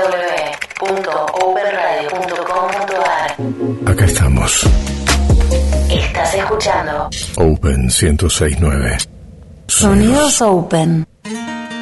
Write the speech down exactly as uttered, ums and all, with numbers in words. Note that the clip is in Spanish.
w punto open radio punto com punto a r. Acá estamos. Estás escuchando Open ciento seis punto nueve. Sonidos Open.